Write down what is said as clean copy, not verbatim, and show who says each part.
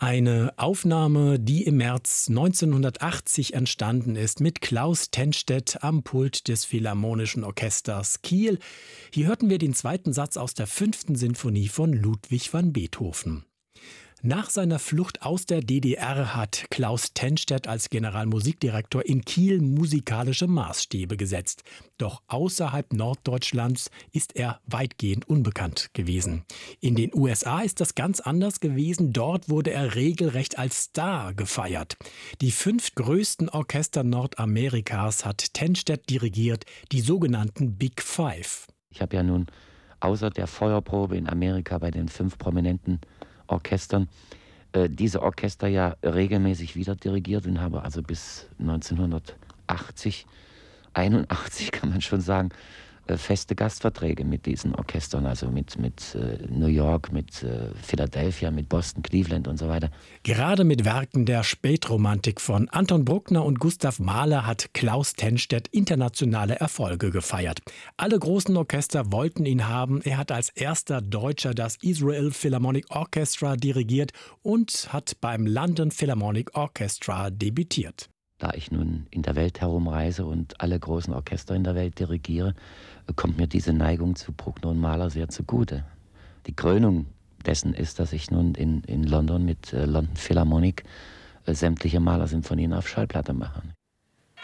Speaker 1: Eine Aufnahme, die im März 1980 entstanden ist, mit Klaus Tennstedt am Pult des Philharmonischen Orchesters Kiel. Hier hörten wir den zweiten Satz aus der fünften Sinfonie von Ludwig van Beethoven. Nach seiner Flucht aus der DDR hat Klaus Tennstedt als Generalmusikdirektor in Kiel musikalische Maßstäbe gesetzt. Doch außerhalb Norddeutschlands ist er weitgehend unbekannt gewesen. In den USA ist das ganz anders gewesen. Dort wurde er regelrecht als Star gefeiert. Die 5 größten Orchester Nordamerikas hat Tennstedt dirigiert, die sogenannten Big Five.
Speaker 2: Ich habe ja nun außer der Feuerprobe in Amerika bei den 5 prominenten Orchestern, diese Orchester ja regelmäßig wieder dirigiert und habe also bis 1980, 81 kann man schon sagen, feste Gastverträge mit diesen Orchestern, also mit New York, mit Philadelphia, mit Boston, Cleveland und so weiter.
Speaker 1: Gerade mit Werken der Spätromantik von Anton Bruckner und Gustav Mahler hat Klaus Tennstedt internationale Erfolge gefeiert. Alle großen Orchester wollten ihn haben. Er hat als erster Deutscher das Israel Philharmonic Orchestra dirigiert und hat beim London Philharmonic Orchestra debütiert.
Speaker 2: Da ich nun in der Welt herumreise und alle großen Orchester in der Welt dirigiere, kommt mir diese Neigung zu Bruckner und Mahler sehr zugute. Die Krönung dessen ist, dass ich nun in London mit London Philharmonic sämtliche Mahler-Sinfonien auf Schallplatte mache.